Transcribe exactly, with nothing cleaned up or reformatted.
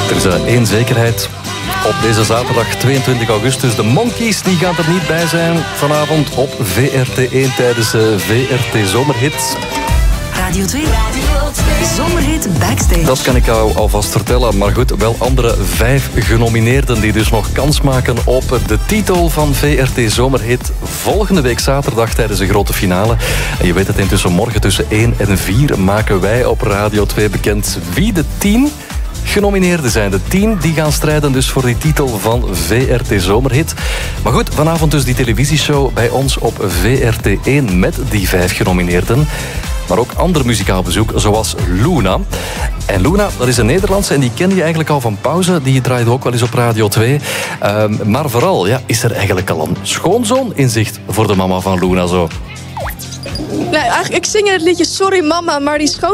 Er is uh, één zekerheid. Op deze zaterdag tweeëntwintig augustus. De Monkeys die gaan er niet bij zijn vanavond op V R T één tijdens de V R T Zomerhit. Radio twee. Zomerhit Backstage. Dat kan ik jou alvast vertellen. Maar goed, wel andere vijf genomineerden die dus nog kans maken op de titel van V R T Zomerhit volgende week zaterdag tijdens de grote finale. En je weet het, intussen morgen tussen één en vier maken wij op Radio twee bekend wie de tien genomineerden zijn. De tien die gaan strijden dus voor die titel van V R T Zomerhit. Maar goed, vanavond dus die televisieshow bij ons op V R T één met die vijf genomineerden. Maar ook ander muzikaal bezoek, zoals Luna. En Luna, dat is een Nederlandse en die ken je eigenlijk al van pauze. Die draait ook wel eens op Radio twee. Um, maar vooral, ja, is er eigenlijk al een schoonzoon in zicht voor de mama van Luna zo? Nee, eigenlijk, ik zing het liedje Sorry Mama, maar die schoon